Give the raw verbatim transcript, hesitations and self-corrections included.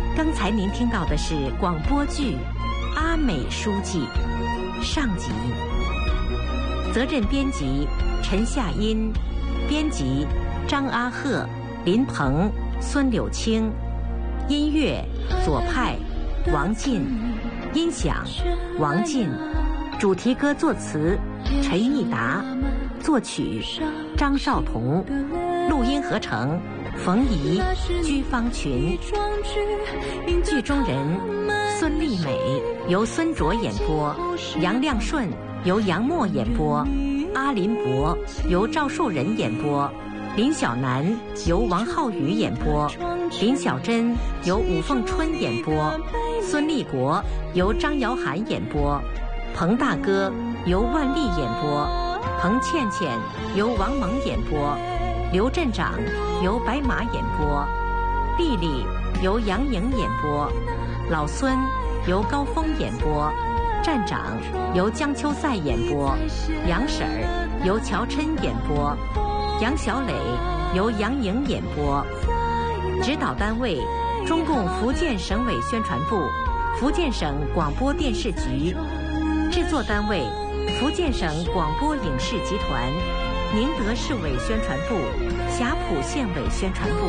刚才您听到的是广播剧《阿美书记》上集，责任编辑陈夏音，编辑张阿鹤、林鹏、孙柳青，音乐左派王进，音响王进，主题歌作词陈义达，作曲张少彤，录音合成冯怡、居方群。剧中人孙丽美由孙卓演播，杨亮顺由杨默演播，阿林博由赵树人演播，林小楠由王浩宇演播，林小珍由武凤春演播，孙立国由张瑶涵演播，彭大哥由万丽演播，彭倩倩由王蒙演播，刘镇长由白马演播，丽丽由杨颖演播，老孙由高峰演播，站长由江秋赛演播，杨婶儿由乔琛演播，杨小磊由杨颖演播。指导单位中共福建省委宣传部、福建省广播电视局。制作单位福建省广播影视集团、宁德市委宣传部、霞浦县委宣传部。